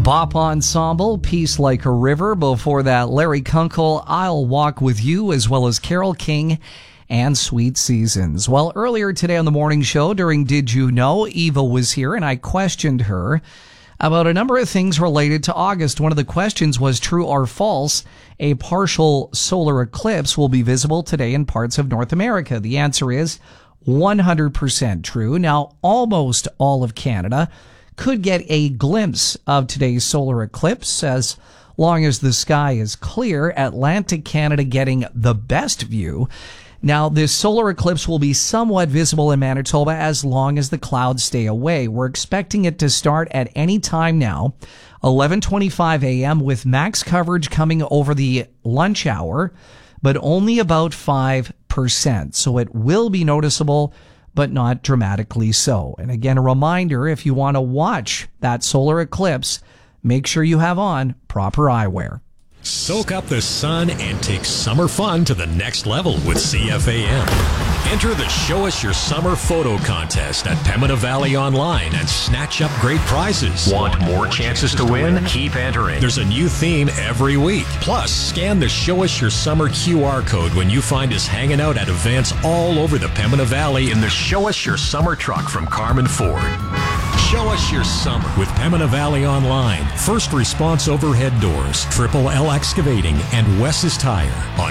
Bop Ensemble, Peace Like a River. Before that, Larry Kunkel, I'll Walk With You, as well as Carole King and Sweet Seasons. Well, earlier today on the morning show during Did You Know, Eva was here and I questioned her about a number of things related to August. One of the questions was true or false. A partial solar eclipse will be visible today in parts of North America. The answer is 100% true. Now, almost all of Canada could get a glimpse of today's solar eclipse as long as the sky is clear. Atlantic Canada getting the best view. Now, this solar eclipse will be somewhat visible in Manitoba as long as the clouds stay away. We're expecting it to start at any time now, 11:25 a.m., with max coverage coming over the lunch hour, but only about 5%. So it will be noticeable, but not dramatically so. And again, a reminder, if you want to watch that solar eclipse, make sure you have on proper eyewear. Soak up the sun and take summer fun to the next level with CFAM. Enter the Show Us Your Summer photo contest at Pembina Valley Online and snatch up great prizes. Want more chances to win? Keep entering. There's a new theme every week. Plus, scan the Show Us Your Summer QR code when you find us hanging out at events all over the Pembina Valley in the Show Us Your Summer truck from Carmen Ford. Show us your summer with Pembina Valley Online, First Response Overhead Doors, Triple L Excavating, and Wes's Tire on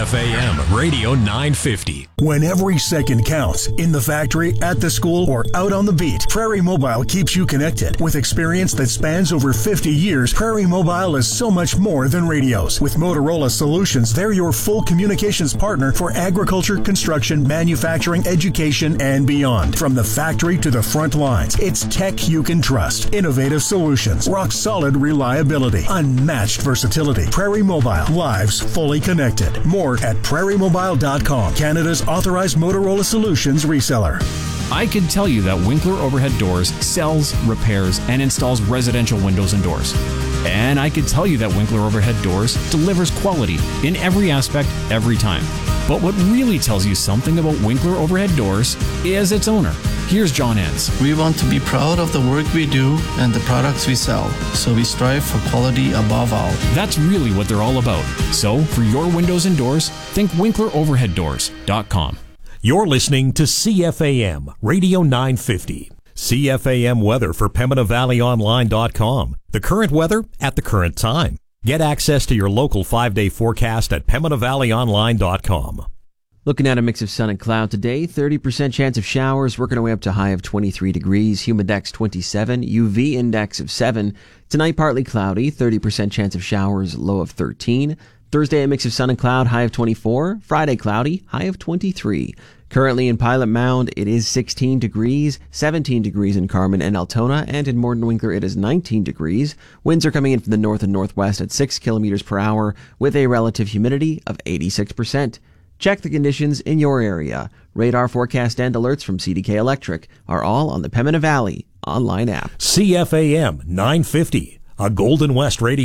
CFAM Radio 950. When every second counts, in the factory, at the school, or out on the beat, Prairie Mobile keeps you connected. With experience that spans over 50 years, Prairie Mobile is so much more than radios. With Motorola Solutions, they're your full communications partner for agriculture, construction, manufacturing, education, and beyond. From the factory to the front lines, it's tech you can trust. Innovative solutions, rock-solid reliability, unmatched versatility. Prairie Mobile, lives fully connected. More at prairiemobile.com, Canada's authorized Motorola Solutions reseller. I can tell you that Winkler Overhead Doors sells, repairs, and installs residential windows and doors. And I can tell you that Winkler Overhead Doors delivers quality in every aspect, every time. But what really tells you something about Winkler Overhead Doors is its owner. Here's John Enns. We want to be proud of the work we do and the products we sell, so we strive for quality above all. That's really what they're all about. So, for your windows and doors, think WinklerOverheadDoors.com. You're listening to CFAM Radio 950. CFAM weather for PembinaValleyOnline.com. The current weather at the current time. Get access to your local 5-day forecast at PembinaValleyOnline.com. Looking at a mix of sun and cloud today, 30% chance of showers, working our way up to high of 23 degrees, humidex 27, UV index of 7. Tonight, partly cloudy, 30% chance of showers, low of 13. Thursday, a mix of sun and cloud, high of 24. Friday, cloudy, high of 23. Currently in Pilot Mound, it is 16 degrees, 17 degrees in Carman and Altona, and in Morden Winkler, it is 19 degrees. Winds are coming in from the north and northwest at 6 kilometers per hour with a relative humidity of 86%. Check the conditions in your area. Radar forecast and alerts from CDK Electric are all on the Pembina Valley online app. CFAM 950, a Golden West radio